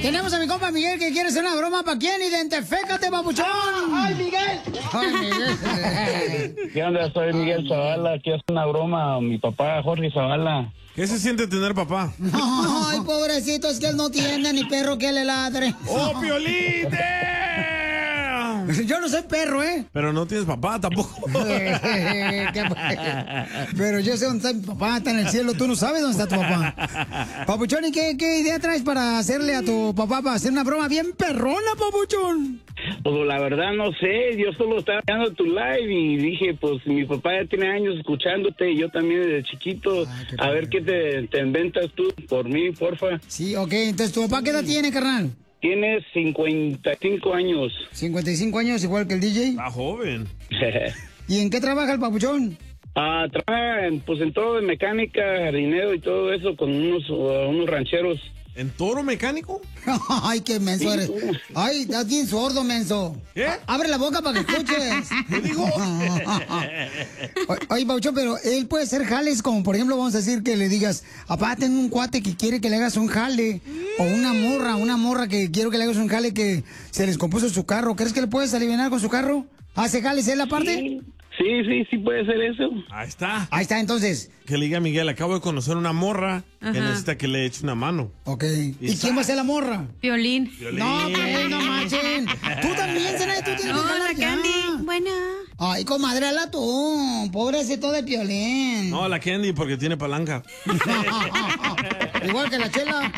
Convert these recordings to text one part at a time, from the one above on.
Tenemos a mi compa Miguel que quiere hacer una broma. ¿Para quién? Identifícate, papuchón. ¡Ay, Miguel! ¡Ay, Miguel! ¿Qué onda? Soy Miguel Zavala. Quiero hacer una broma a mi papá, Jorge Zavala. ¿Qué se siente tener papá? Ay, pobrecito, es que él no tiene ni perro que le ladre. ¡Oh, Piolín! Yo no soy perro, ¿eh? Pero no tienes papá tampoco. Pero yo sé dónde está mi papá, está en el cielo. Tú no sabes dónde está tu papá. Papuchón, ¿y qué idea traes para hacerle a tu papá, para hacer una broma bien perrona, papuchón? Pues la verdad no sé, yo solo estaba viendo tu live y dije, pues mi papá ya tiene años escuchándote y yo también desde chiquito. A ver qué te inventas tú por mí, porfa. Sí, ok, entonces, ¿tu papá qué edad tiene, carnal? Tiene 55 años. 55 años, igual que el DJ. Está joven. ¿Y en qué trabaja el papuchón? Trabaja pues en todo de mecánica, jardinero y todo eso con unos rancheros. ¿En toro mecánico? Ay, qué menso eres. Ay, estás bien sordo, menso. ¿Qué? Abre la boca para que escuches. ¿Qué digo? Oye, Pauchón, pero él puede hacer jales como, por ejemplo, vamos a decir que le digas, papá, tengo un cuate que quiere que le hagas un jale. O una morra que quiero que le hagas un jale que se les compuso su carro. ¿Crees que le puedes aliviar con su carro? ¿Hace jales él aparte? Sí, puede ser eso. Ahí está. Ahí está, entonces. Que le diga a Miguel, acabo de conocer una morra que necesita que le eche una mano. Ok. ¿Y quién va a ser la morra? Piolín. No, pues, no manchen. Tú también, Zenaida, tú tienes que Hola, jalar ya. Candy. Buena. Ay, comadre, hazla tú. Pobrecito de Piolín. No, la Candy porque tiene palanca. Igual que la Chela.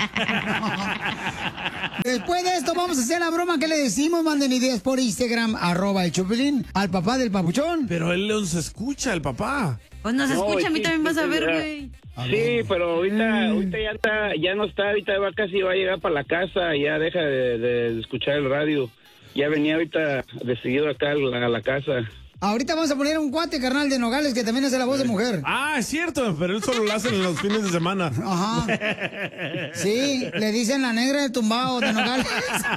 Después de esto vamos a hacer la broma que le decimos. Manden ideas por Instagram, @el Chopelín, al papá del papuchón. Pero él nos escucha, el papá. Pues nos escucha, a mí sí, también vas a ver, ya. güey. Sí, pero ahorita ya no está, ahorita casi va a llegar para la casa, ya deja de escuchar el radio. Ya venía ahorita de seguido acá a la casa. Ahorita vamos a poner un cuate, carnal, de Nogales, que también hace la voz de mujer. Ah, es cierto, pero él solo lo hace en los fines de semana. Ajá. Sí, le dicen la negra del tumbao de Nogales.